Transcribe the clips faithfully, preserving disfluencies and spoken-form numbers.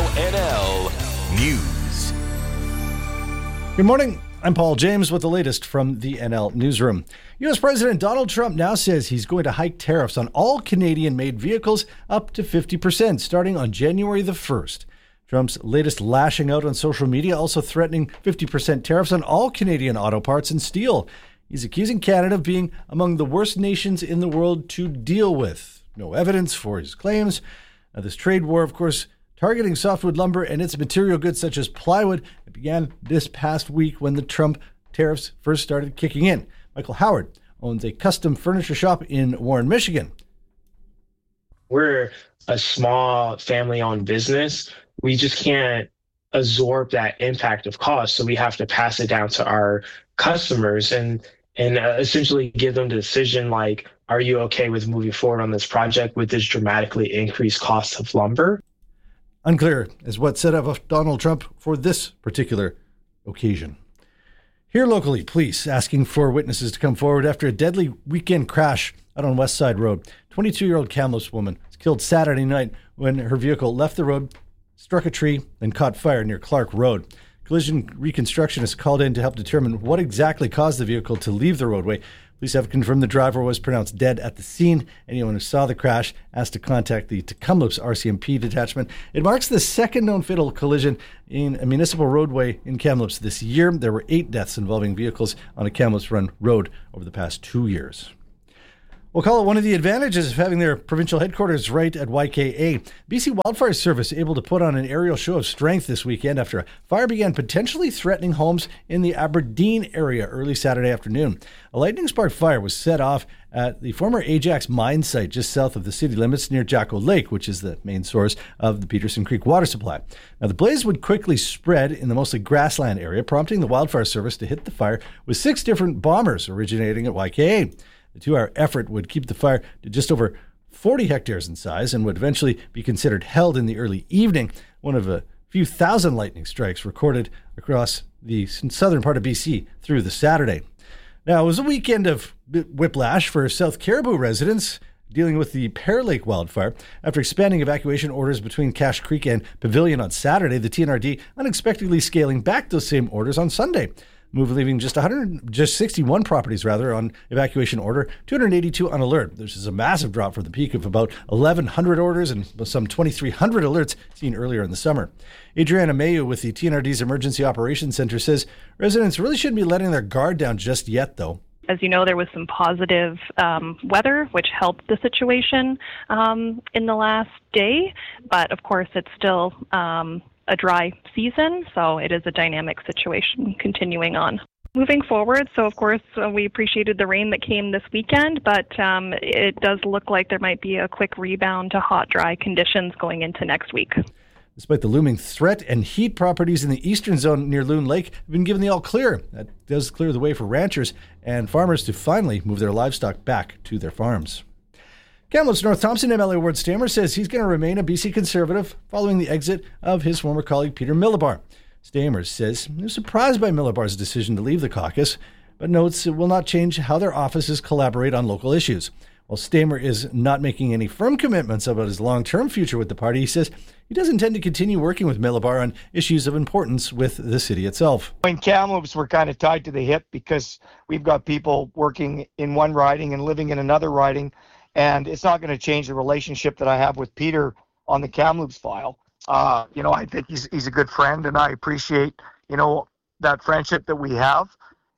N L News. Good morning. I'm Paul James with the latest from the N L Newsroom. U S President Donald Trump now says he's going to hike tariffs on all Canadian-made vehicles up to fifty percent starting on January the first. Trump's latest lashing out on social media, also threatening fifty percent tariffs on all Canadian auto parts and steel. He's accusing Canada of being among the worst nations in the world to deal with. No evidence for his claims. Now, this trade war, of course, targeting softwood lumber and its material goods such as plywood. It began this past week when the Trump tariffs first started kicking in. Michael Howard owns a custom furniture shop in Warren, Michigan. We're a small family-owned business. We just can't absorb that impact of cost, so we have to pass it down to our customers and and uh, essentially give them the decision like, are you okay with moving forward on this project with this dramatically increased cost of lumber? Unclear is what set up Donald Trump for this particular occasion. Here locally, police asking for witnesses to come forward after a deadly weekend crash out on West Side Road. twenty-two-year-old Kamloops woman was killed Saturday night when her vehicle left the road, struck a tree, and caught fire near Clark Road. Collision reconstructionists called in to help determine what exactly caused the vehicle to leave the roadway. Police have confirmed the driver was pronounced dead at the scene. Anyone who saw the crash asked to contact the Kamloops R C M P detachment. It marks the second known fatal collision in a municipal roadway in Kamloops this year. There were eight deaths involving vehicles on a Kamloops Run road over the past two years. We'll call it one of the advantages of having their provincial headquarters right at Y K A. B C Wildfire Service able to put on an aerial show of strength this weekend after a fire began potentially threatening homes in the Aberdeen area early Saturday afternoon. A lightning-sparked fire was set off at the former Ajax mine site just south of the city limits near Jacko Lake, which is the main source of the Peterson Creek water supply. Now, the blaze would quickly spread in the mostly grassland area, prompting the Wildfire Service to hit the fire with six different bombers originating at Y K A. The two-hour effort would keep the fire to just over forty hectares in size and would eventually be considered held in the early evening, one of a few thousand lightning strikes recorded across the southern part of B C through the Saturday. Now, it was a weekend of whiplash for South Caribou residents dealing with the Pear Lake wildfire. After expanding evacuation orders between Cache Creek and Pavilion on Saturday, the T N R D unexpectedly scaling back those same orders on Sunday. Move leaving just one hundred, just sixty-one properties rather on evacuation order, two hundred eighty-two on alert. This is a massive drop from the peak of about eleven hundred orders and some twenty-three hundred alerts seen earlier in the summer. Adriana Mayu with the T N R D's Emergency Operations Center says residents really shouldn't be letting their guard down just yet, though. As you know, there was some positive um, weather, which helped the situation um, in the last day. But of course, it's still um, a dry season, so it is a dynamic situation continuing on. Moving forward, so of course, uh, we appreciated the rain that came this weekend, but um, it does look like there might be a quick rebound to hot, dry conditions going into next week. Despite the looming threat and heat, properties in the eastern zone near Loon Lake have been given the all clear. That does clear the way for ranchers and farmers to finally move their livestock back to their farms. Kamloops North Thompson M L A Ward Stammer says he's going to remain a B C Conservative following the exit of his former colleague Peter Millibar. Stammer says he was surprised by Millibar's decision to leave the caucus, but notes it will not change how their offices collaborate on local issues. While Stammer is not making any firm commitments about his long-term future with the party, he says he does intend to continue working with Millibar on issues of importance with the city itself. In Kamloops, we're kind of tied to the hip because we've got people working in one riding and living in another riding, and it's not going to change the relationship that I have with Peter on the Kamloops file. Uh, you know, I think he's he's a good friend, and I appreciate, you know, that friendship that we have.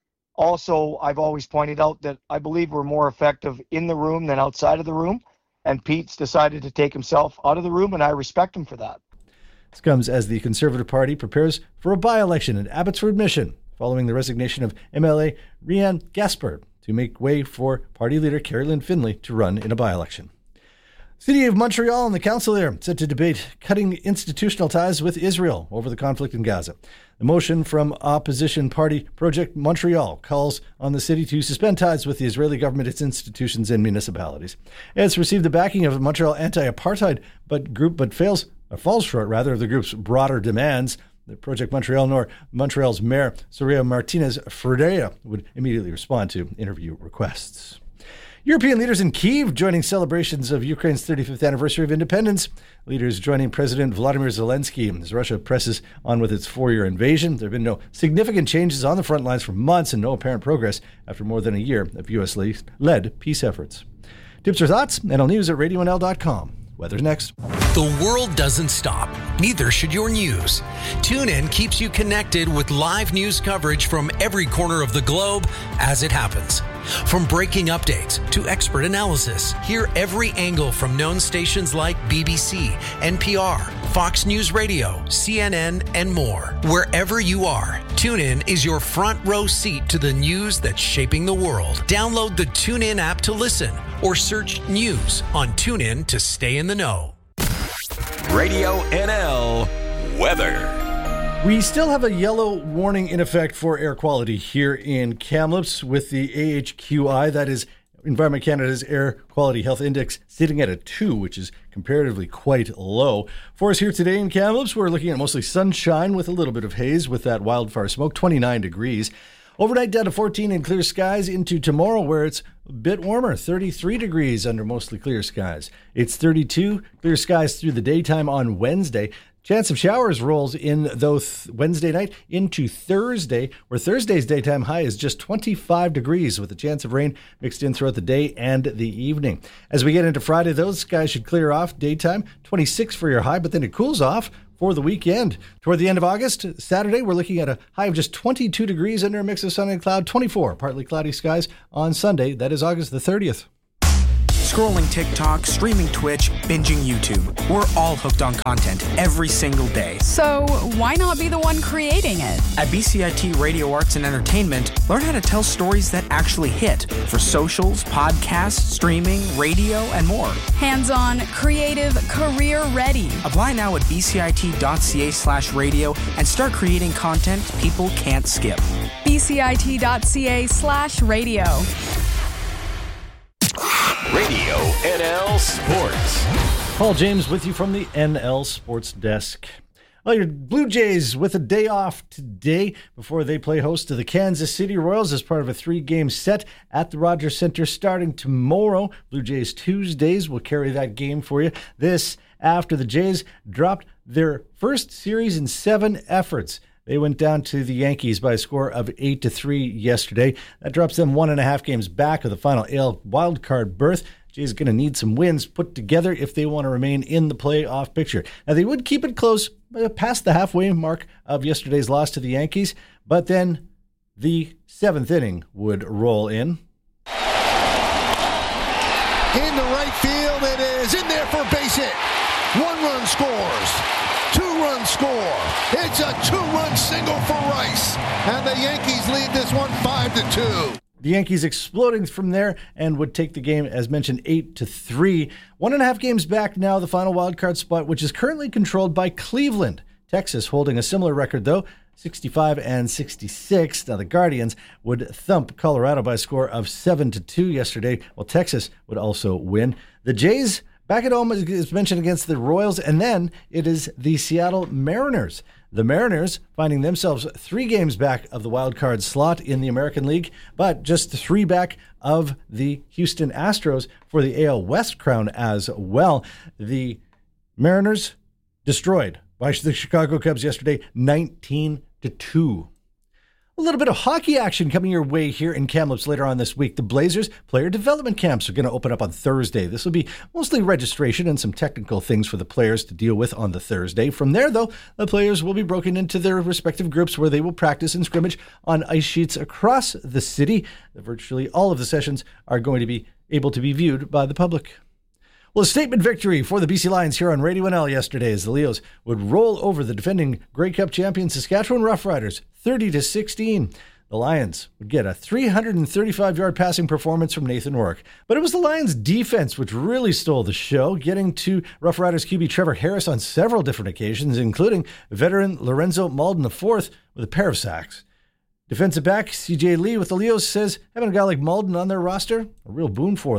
Also, I've always pointed out that I believe we're more effective in the room than outside of the room, and Pete's decided to take himself out of the room, and I respect him for that. This comes as the Conservative Party prepares for a by-election in Abbotsford Mission, following the resignation of M L A Rianne Gaspard to make way for party leader Carrie-Lynne Finlay to run in a by-election. City of Montreal and the council there set to debate cutting institutional ties with Israel over the conflict in Gaza. The motion from opposition party Project Montreal calls on the city to suspend ties with the Israeli government, its institutions, and municipalities. It's received the backing of Montreal anti-apartheid but group, but fails or falls short rather of the group's broader demands. The Project Montreal nor Montreal's mayor Soraya Martinez Freire would immediately respond to interview requests. European leaders in Kyiv joining celebrations of Ukraine's thirty-fifth anniversary of independence. Leaders joining President Vladimir Zelensky as Russia presses on with its four-year invasion. There have been no significant changes on the front lines for months and no apparent progress after more than a year of U S-led peace efforts. Tips or thoughts? N L News at radio n l dot com. Weather's next. The world doesn't stop. Neither should your news. TuneIn keeps you connected with live news coverage from every corner of the globe as it happens. From breaking updates to expert analysis, hear every angle from known stations like B B C, N P R, Fox News Radio, C N N, and more. Wherever you are, TuneIn is your front row seat to the news that's shaping the world. Download the TuneIn app to listen or search news on TuneIn to stay in the know. Radio N L weather. We still have a yellow warning in effect for air quality here in Kamloops with the A H Q I, that is Environment Canada's Air Quality Health Index, sitting at a two, which is comparatively quite low. For us here today in Kamloops, we're looking at mostly sunshine with a little bit of haze with that wildfire smoke, twenty-nine degrees. Overnight down to fourteen in clear skies into tomorrow where it's a bit warmer, thirty-three degrees under mostly clear skies. It's thirty-two clear skies through the daytime on Wednesday. Chance of showers rolls in, though, th- Wednesday night into Thursday, where Thursday's daytime high is just twenty-five degrees with a chance of rain mixed in throughout the day and the evening. As we get into Friday, those skies should clear off daytime, twenty-six for your high, but then it cools off for the weekend. Toward the end of August, Saturday, we're looking at a high of just twenty-two degrees under a mix of sun and cloud, twenty-four partly cloudy skies on Sunday. That is August the thirtieth. Scrolling TikTok, streaming Twitch, binging YouTube. We're all hooked on content every single day. So why not be the one creating it? At B C I T Radio Arts and Entertainment, learn how to tell stories that actually hit for socials, podcasts, streaming, radio, and more. Hands-on, creative, career-ready. Apply now at bcit.ca slash radio and start creating content people can't skip. bcit.ca slash radio. Radio N L Sports. Paul James with you from the N L Sports Desk. Well, your Blue Jays with a day off today before they play host to the Kansas City Royals as part of a three-game set at the Rogers Center starting tomorrow. Blue Jays Tuesdays will carry that game for you. This after the Jays dropped their first series in seven efforts. They went down to the Yankees by a score of eight to three yesterday. That drops them one and a half games back of the final A L wildcard berth. Jays are going to need some wins put together if they want to remain in the playoff picture. Now, they would keep it close past the halfway mark of yesterday's loss to the Yankees, but then the seventh inning would roll in. In the right field, it is in there for a base hit. One run scores. Two-run score. It's a two-run single for Rice. And the Yankees lead this one five to two. The Yankees exploding from there and would take the game, as mentioned, eight to three. One and a half games back now, the final wildcard spot, which is currently controlled by Cleveland. Texas holding a similar record, though, sixty-five and sixty-six. Now, the Guardians would thump Colorado by a score of seven to two yesterday, while Texas would also win. The Jays back at home, as mentioned, against the Royals, and then it is the Seattle Mariners. The Mariners finding themselves three games back of the wild card slot in the American League, but just three back of the Houston Astros for the A L West crown as well. The Mariners destroyed by the Chicago Cubs yesterday, nineteen to two. A little bit of hockey action coming your way here in Kamloops later on this week. The Blazers player development camps are going to open up on Thursday. This will be mostly registration and some technical things for the players to deal with on the Thursday. From there, though, the players will be broken into their respective groups where they will practice and scrimmage on ice sheets across the city. Virtually all of the sessions are going to be able to be viewed by the public. Well, a statement victory for the B C Lions here on Radio N L yesterday as the Leos would roll over the defending Grey Cup champion Saskatchewan Roughriders thirty to sixteen. The Lions would get a three hundred thirty-five yard passing performance from Nathan Rourke. But it was the Lions' defense which really stole the show, getting to Roughriders Q B Trevor Harris on several different occasions, including veteran Lorenzo Malden the fourth with a pair of sacks. Defensive back C J Lee with the Leos says having a guy like Malden on their roster, a real boon for them.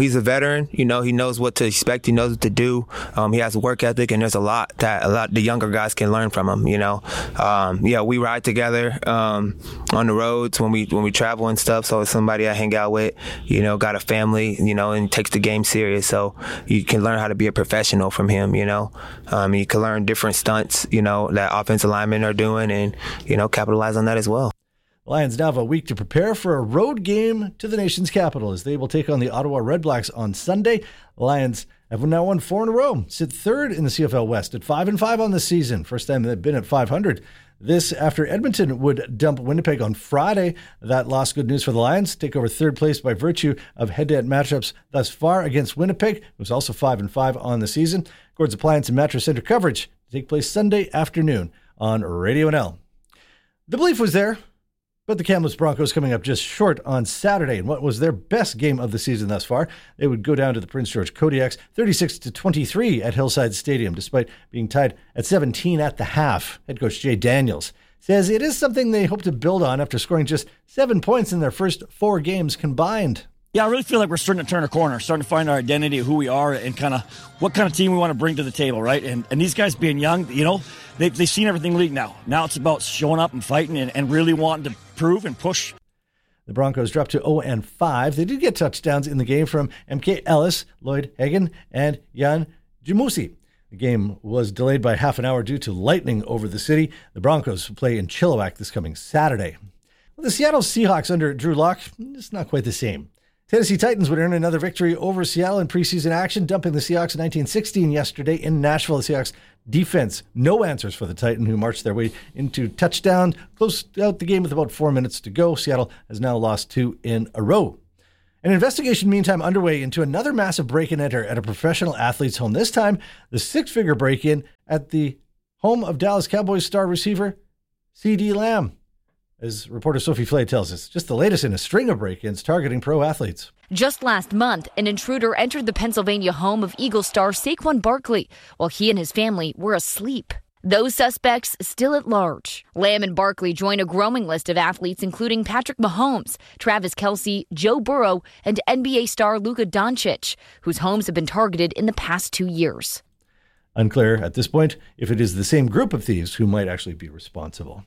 He's a veteran. You know, he knows what to expect. He knows what to do. Um, he has a work ethic, and there's a lot that a lot the younger guys can learn from him. You know, um, yeah, we ride together um, on the roads when we when we travel and stuff. So it's somebody I hang out with. You know, got a family. You know, and takes the game serious. So you can learn how to be a professional from him. You know, um, you can learn different stunts. You know, that offensive linemen are doing, and you know, capitalize on that as well. Lions now have a week to prepare for a road game to the nation's capital as they will take on the Ottawa Redblacks on Sunday. The Lions have now won four in a row, sit third in the C F L West at five and five on the season. First time they've been at five hundred. This after Edmonton would dump Winnipeg on Friday. That loss, good news for the Lions. Take over third place by virtue of head-to-head matchups thus far against Winnipeg, who's also five and five on the season. Gord's Appliance and Mattress Center coverage to take place Sunday afternoon on Radio N L. The belief was there, but the Kamloops Broncos coming up just short on Saturday in what was their best game of the season thus far. They would go down to the Prince George Kodiaks thirty-six to twenty-three at Hillside Stadium, despite being tied at seventeen at the half. Head coach Jay Daniels says it is something they hope to build on after scoring just seven points in their first four games combined. Yeah, I really feel like we're starting to turn a corner, starting to find our identity of who we are and kind of what kind of team we want to bring to the table, right? And and these guys being young, you know, they've, they've seen everything league now. Now it's about showing up and fighting and, and really wanting to prove and push. The Broncos dropped to oh and five. They did get touchdowns in the game from M K Ellis, Lloyd Hagan, and Jan Jamusi. The game was delayed by half an hour due to lightning over the city. The Broncos will play in Chilliwack this coming Saturday. Well, the Seattle Seahawks under Drew Lock, it's not quite the same. Tennessee Titans would earn another victory over Seattle in preseason action, dumping the Seahawks nineteen sixteen yesterday in Nashville. The Seahawks defense, no answers for the Titan, who marched their way into touchdown, closed out the game with about four minutes to go. Seattle has now lost two in a row. An investigation, meantime, underway into another massive break-and-enter at a professional athlete's home. This time, the six-figure break-in at the home of Dallas Cowboys star receiver CeeDee Lamb. As reporter Sophie Flay tells us, just the latest in a string of break-ins targeting pro athletes. Just last month, an intruder entered the Pennsylvania home of Eagle star Saquon Barkley while he and his family were asleep. Those suspects still at large. Lamb and Barkley join a growing list of athletes including Patrick Mahomes, Travis Kelce, Joe Burrow, and N B A star Luka Doncic, whose homes have been targeted in the past two years. Unclear at this point if it is the same group of thieves who might actually be responsible.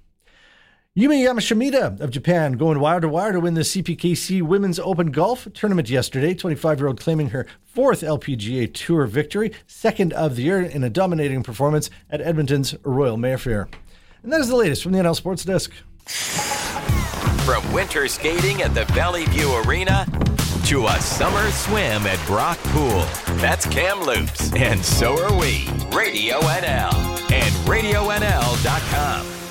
Yumi Yamashita of Japan going wire to wire to win the C P K C Women's Open Golf Tournament yesterday. twenty-five-year-old claiming her fourth L P G A Tour victory, second of the year in a dominating performance at Edmonton's Royal Mayfair. And that is the latest from the N L Sports Desk. From winter skating at the Valley View Arena to a summer swim at Brock Pool. That's Kamloops, and so are we. Radio N L and radio N L dot com.